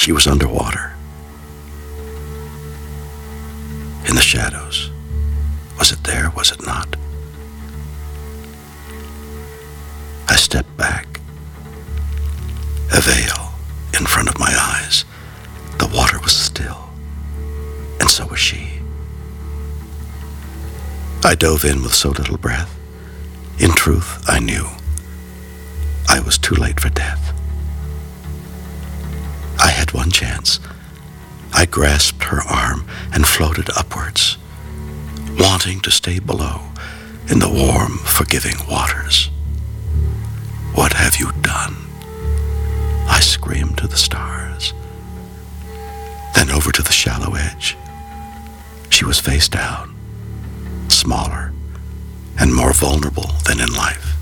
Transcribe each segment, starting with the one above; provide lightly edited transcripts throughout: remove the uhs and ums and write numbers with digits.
She was underwater. In the shadows. Was it there? Was it not? I stepped back. A veil in front of my eyes. The water was still, and so was she. I dove in with so little breath. In truth, I knew I was too late for death. I had one chance. I grasped her arm and floated upwards, wanting to stay below in the warm, forgiving waters. What have you done? I screamed to the stars. Then over to the shallow edge. She was face down, smaller and more vulnerable than in life.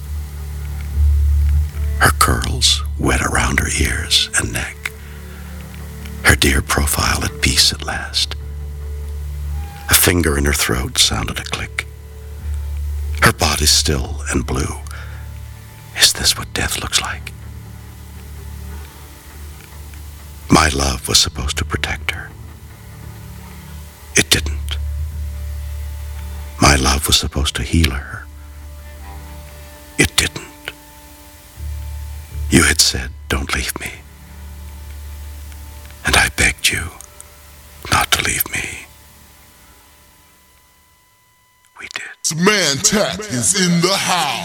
Her curls wet around her ears and neck. Her dear profile at peace at last. A finger in her throat sounded a click. Her body still and blue. Is this what death looks like? My love was supposed to protect her. It didn't. My love was supposed to heal her. It didn't. You had said, don't leave me. And I begged you not to leave me. We did. Man Tech is in the house.